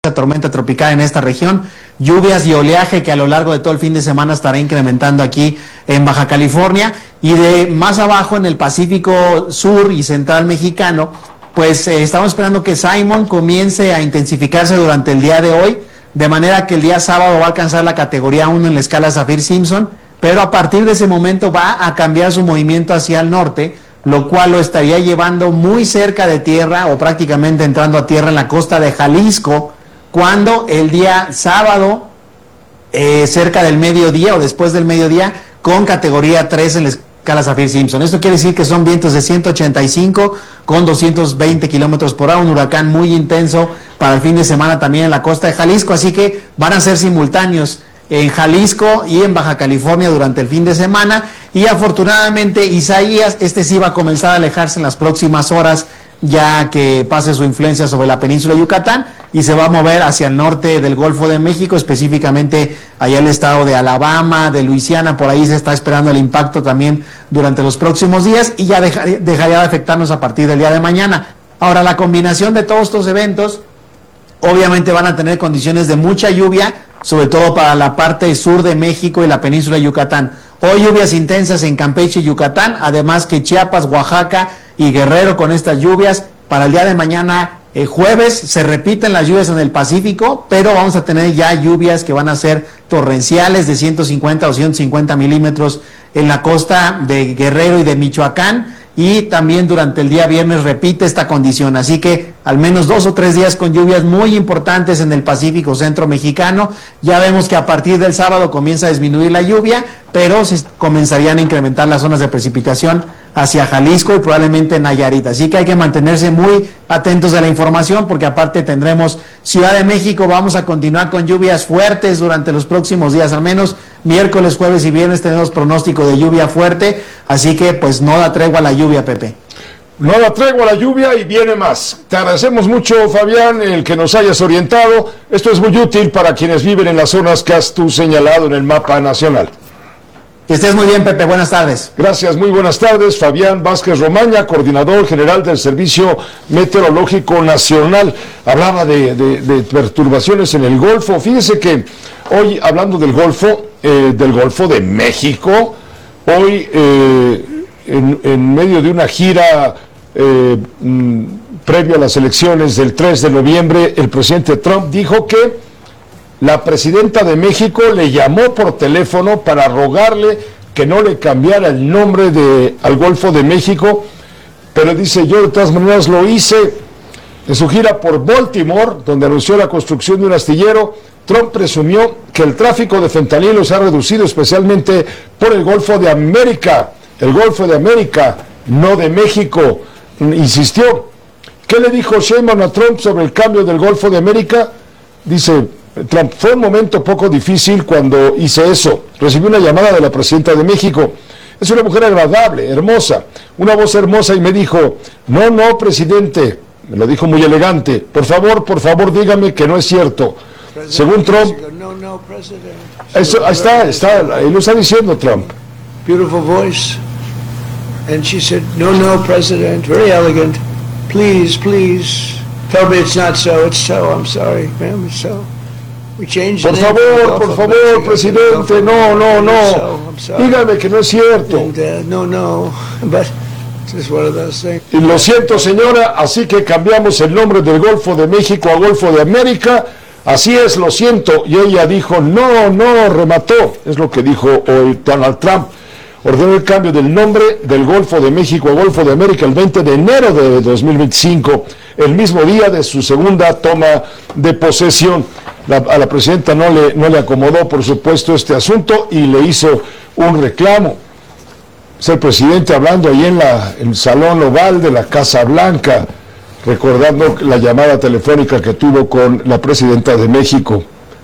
esta tormenta tropical en esta región. Lluvias y oleaje que a lo largo de todo el fin de semana estará incrementando aquí en Baja California. Y de más abajo en el Pacífico Sur y Central mexicano, pues estamos esperando que Simon comience a intensificarse durante el día de hoy, de manera que el día sábado va a alcanzar la categoría 1 en la escala Saffir-Simpson, pero a partir de ese momento va a cambiar su movimiento hacia el norte, lo cual lo estaría llevando muy cerca de tierra o prácticamente entrando a tierra en la costa de Jalisco, cuando el día sábado, cerca del mediodía o después del mediodía, con categoría 3 en la escala Saffir-Simpson. Esto quiere decir que son vientos de 185 con 220 kilómetros por hora, un huracán muy intenso para el fin de semana también en la costa de Jalisco, así que van a ser simultáneos en Jalisco y en Baja California durante el fin de semana. Y afortunadamente Isaías, sí va a comenzar a alejarse en las próximas horas, ya que pase su influencia sobre la península de Yucatán, y se va a mover hacia el norte del Golfo de México, específicamente allá el estado de Alabama, de Luisiana. Por ahí se está esperando el impacto también durante los próximos días, y ya dejaría de afectarnos a partir del día de mañana. Ahora, la combinación de todos estos eventos obviamente van a tener condiciones de mucha lluvia, sobre todo para la parte sur de México y la península de Yucatán. Hoy lluvias intensas en Campeche y Yucatán, además que Chiapas, Oaxaca y Guerrero con estas lluvias. Para el día de mañana, jueves, se repiten las lluvias en el Pacífico, pero vamos a tener ya lluvias que van a ser torrenciales de 150 o 150 milímetros en la costa de Guerrero y de Michoacán. Y también durante el día viernes repite esta condición, así que al menos 2 o 3 días con lluvias muy importantes en el Pacífico centro mexicano. Ya vemos que a partir del sábado comienza a disminuir la lluvia, pero se comenzarían a incrementar las zonas de precipitación hacia Jalisco y probablemente Nayarit. Así que hay que mantenerse muy atentos a la información, porque aparte tendremos Ciudad de México, vamos a continuar con lluvias fuertes durante los próximos días, al menos miércoles, jueves y viernes tenemos pronóstico de lluvia fuerte, así que pues no da tregua a la lluvia, Pepe. No da tregua a la lluvia y viene más. Te agradecemos mucho, Fabián, el que nos hayas orientado. Esto es muy útil para quienes viven en las zonas que has tú señalado en el mapa nacional. Que estés muy bien, Pepe. Buenas tardes. Gracias, muy buenas tardes. Fabián Vázquez Romaña, coordinador general del Servicio Meteorológico Nacional. Hablaba de perturbaciones en el Golfo. Fíjese que hoy, hablando del Golfo de México, hoy en medio de una gira previo a las elecciones del 3 de noviembre, el presidente Trump dijo que la presidenta de México le llamó por teléfono para rogarle que no le cambiara el nombre al Golfo de México, pero dice: yo de todas maneras lo hice. En su gira por Baltimore, donde anunció la construcción de un astillero, Trump presumió que el tráfico de fentanilo se ha reducido especialmente por el Golfo de América. El Golfo de América, no de México. Insistió. ¿Qué le dijo Sheinbaum a Trump sobre el cambio del Golfo de América? Dice Trump: fue un momento poco difícil cuando hice eso. Recibí una llamada de la presidenta de México. Es una mujer agradable, hermosa, una voz hermosa, y me dijo: no, presidente. Me lo dijo muy elegante. Por favor, dígame que no es cierto. Según Trump, eso, ahí está, ahí lo está diciendo Trump. Beautiful voice. And she said, no, President, very elegant. Please. Tell me it's not so. It's so. I'm sorry, ma'am, it's so. We changed the name. Por favor, presidente, no. Dígame que no es cierto. And, no, but it's just one of those things. Y lo siento, señora, así que cambiamos el nombre del Golfo de México a Golfo de América. Así es, lo siento. Y ella dijo: no, remató. Es lo que dijo hoy Donald Trump. Ordenó el cambio del nombre del Golfo de México a Golfo de América el 20 de enero de 2025, el mismo día de su segunda toma de posesión. A la presidenta no le acomodó, por supuesto, este asunto, y le hizo un reclamo. Es el presidente hablando ahí en el Salón Oval de la Casa Blanca, recordando la llamada telefónica que tuvo con la presidenta de México.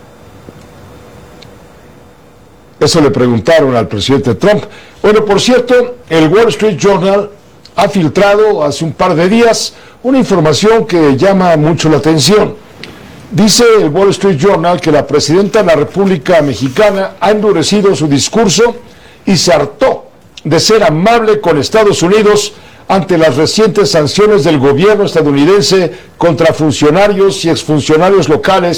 Eso le preguntaron al presidente Trump. Bueno, por cierto, el Wall Street Journal ha filtrado hace un par de días una información que llama mucho la atención. Dice el Wall Street Journal que la presidenta de la República Mexicana ha endurecido su discurso y se hartó de ser amable con Estados Unidos ante las recientes sanciones del gobierno estadounidense contra funcionarios y exfuncionarios locales